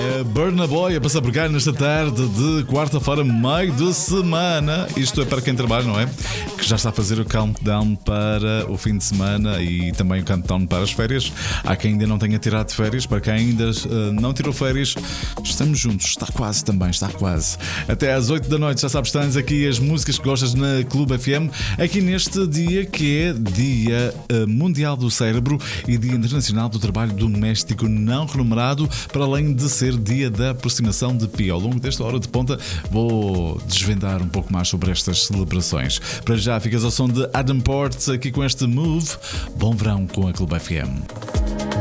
Burna Boy a passar por cá nesta tarde de quarta-feira, meio de semana. Isto é para quem trabalha, não é? Que já está a fazer o countdown para o fim de semana e também o countdown para as férias. Há quem ainda não tenha tirado férias. Para quem ainda não tirou férias, estamos juntos. Está quase também, está quase. Até às 8 da noite, já sabes, tens aqui as músicas que gostas na Clube FM. Aqui neste dia que é Dia Mundial do Cérebro e Dia Internacional do Trabalho Doméstico Não Remunerado, para além de ser dia da aproximação de Pi. Ao longo desta hora de ponta vou desvendar um pouco mais sobre estas celebrações. Para já ficas ao som de Adam Portes aqui com este Move. Bom verão com a Clube FM.